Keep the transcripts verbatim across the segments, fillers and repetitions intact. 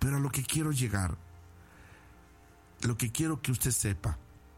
Pero a lo que quiero llegar, lo que quiero que usted sepa,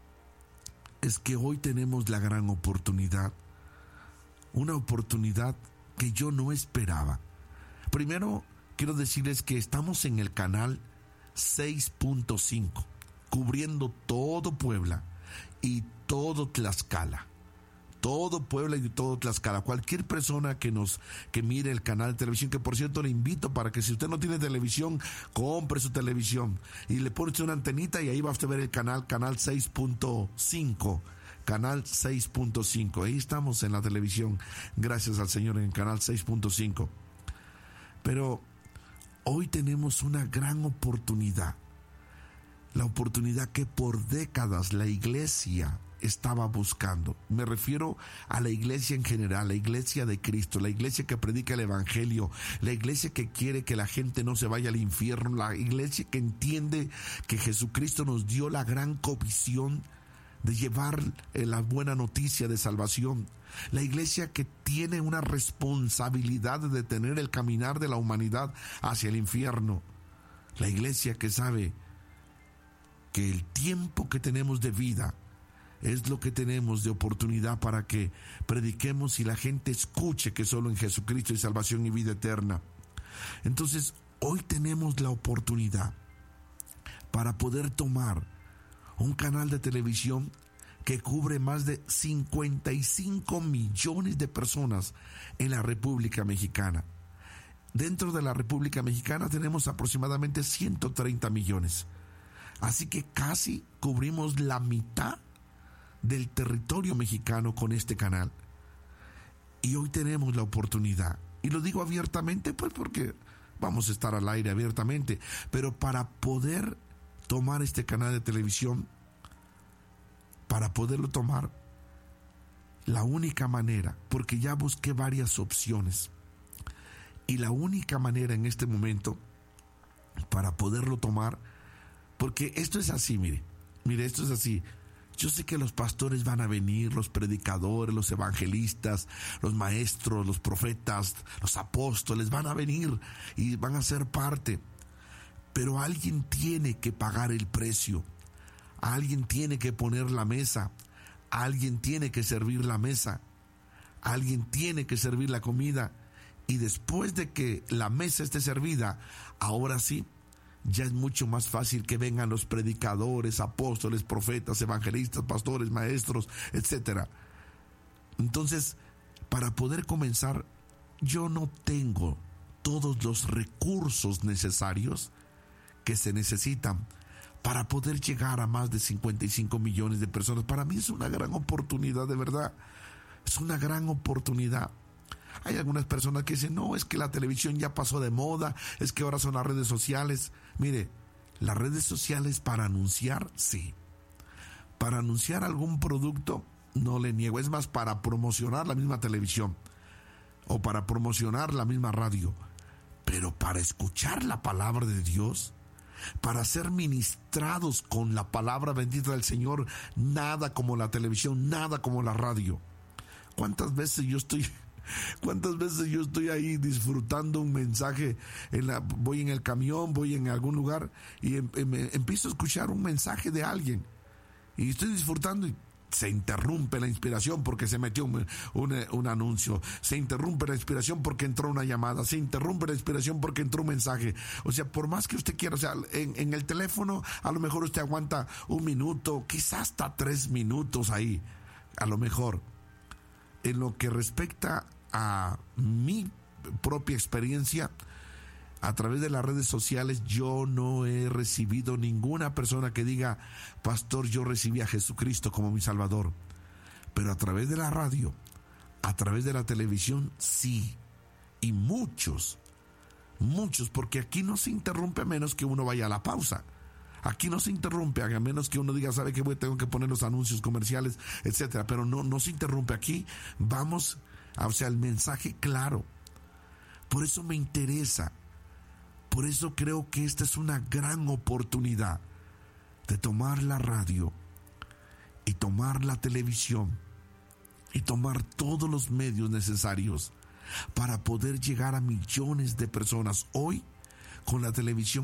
es que hoy tenemos la gran oportunidad, una oportunidad que yo no esperaba. Primero, quiero decirles que estamos en el canal seis punto cinco, cubriendo todo Puebla y todo Tlaxcala. Todo Puebla y todo Tlaxcala. Cualquier persona que nos que mire el canal de televisión, que por cierto le invito para que si usted no tiene televisión, compre su televisión y le pone usted una antenita y ahí va a usted ver el canal, canal seis punto cinco. Canal seis punto cinco. Ahí estamos en la televisión, gracias al Señor, en el canal seis punto cinco. Pero hoy tenemos una gran oportunidad. La oportunidad que por décadas la iglesia estaba buscando. Me refiero a la iglesia en general, la iglesia de Cristo, la iglesia que predica el evangelio, la iglesia que quiere que la gente no se vaya al infierno, la iglesia que entiende que Jesucristo nos dio la gran comisión de llevar la buena noticia de salvación, la iglesia que tiene una responsabilidad de detener el caminar de la humanidad hacia el infierno, la iglesia que sabe que el tiempo que tenemos de vida es lo que tenemos de oportunidad para que prediquemos y la gente escuche que solo en Jesucristo hay salvación y vida eterna. Entonces, hoy tenemos la oportunidad para poder tomar un canal de televisión que cubre más de cincuenta y cinco millones de personas en la República Mexicana. Dentro de la República Mexicana tenemos aproximadamente ciento treinta millones. Así que casi cubrimos la mitad del territorio mexicano con este canal. Y hoy tenemos la oportunidad. Y lo digo abiertamente, pues porque vamos a estar al aire abiertamente. Pero para poder tomar este canal de televisión, para poderlo tomar, la única manera, porque ya busqué varias opciones, y la única manera en este momento para poderlo tomar, porque esto es así, mire, mire, esto es así. Yo sé que los pastores van a venir, los predicadores, los evangelistas, los maestros, los profetas, los apóstoles van a venir y van a ser parte. Pero alguien tiene que pagar el precio. Alguien tiene que poner la mesa. Alguien tiene que servir la mesa. Alguien tiene que servir la comida. Y después de que la mesa esté servida, ahora sí, ya es mucho más fácil que vengan los predicadores, apóstoles, profetas, evangelistas, pastores, maestros, etcétera. Entonces, para poder comenzar, yo no tengo todos los recursos necesarios que se necesitan para poder llegar a más de cincuenta y cinco millones de personas. Para mí es una gran oportunidad, de verdad. Es una gran oportunidad. Hay algunas personas que dicen, no, es que la televisión ya pasó de moda, es que ahora son las redes sociales. Mire, las redes sociales para anunciar, sí. Para anunciar algún producto, no le niego. Es más, para promocionar la misma televisión o para promocionar la misma radio. Pero para escuchar la palabra de Dios, para ser ministrados con la palabra bendita del Señor, nada como la televisión, nada como la radio. ¿Cuántas veces yo estoy... ¿Cuántas veces yo estoy ahí disfrutando un mensaje? En la, voy en el camión, voy en algún lugar y em, em, empiezo a escuchar un mensaje de alguien y estoy disfrutando y se interrumpe la inspiración porque se metió un, un, un anuncio, se interrumpe la inspiración porque entró una llamada, se interrumpe la inspiración porque entró un mensaje. O sea, por más que usted quiera, o sea, en, en el teléfono a lo mejor usted aguanta un minuto, quizás hasta tres minutos ahí, a lo mejor. En lo que respecta a mi propia experiencia, a través de las redes sociales, yo no he recibido ninguna persona que diga, pastor, yo recibí a Jesucristo como mi Salvador. Pero a través de la radio, a través de la televisión, sí. Y muchos, muchos, porque aquí no se interrumpe a menos que uno vaya a la pausa. Aquí no se interrumpe, a menos que uno diga, ¿sabe qué? Tengo que poner los anuncios comerciales, etcétera. Pero no, no se interrumpe aquí. Vamos, o sea, el mensaje claro. Por eso me interesa. Por eso creo que esta es una gran oportunidad de tomar la radio y tomar la televisión y tomar todos los medios necesarios para poder llegar a millones de personas. Hoy, con la televisión